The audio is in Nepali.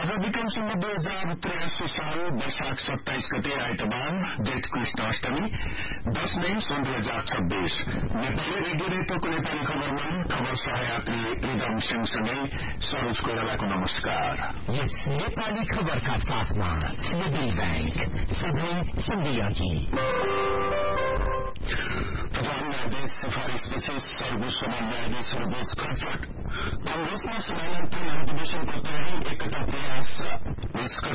आज विक्रम सम्वत 2083 साल वैशाख 27 गते आइतबार जेठ कृष्ण अष्टमी 10 मई सन् 2026 नेपाली रेडियो नेटवर्कको नेपाली खबरमा खबर सहयात्री रिदम सिंहसँगै सरोज कोइरालाको नमस्कार। यस नेपाली खबरका साथमा सिभिल ब्याङ्क सधैँ सँगै। प्रधान न्यायाधीश सिफारिसपछि सर्वोच्चमा न्यायाधीशहरूबीच खटपट। कंग्रेसमा समानान्तर अधिवेशनको तयारी एकता प्रयास निष्कर्ष